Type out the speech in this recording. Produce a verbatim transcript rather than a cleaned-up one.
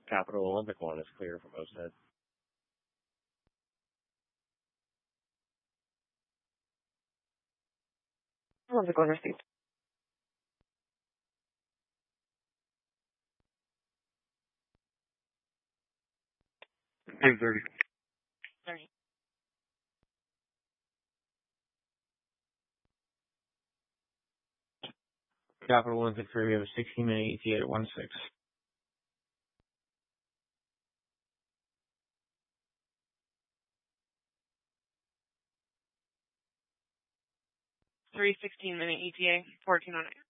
Capital Olympic one is clear for most heads. Olympic one received. Hey, thirty. thirty. Capital Olympic three, we have a sixteen minute E T A at one six. Three sixteen minute E T A, fourteen oh nine.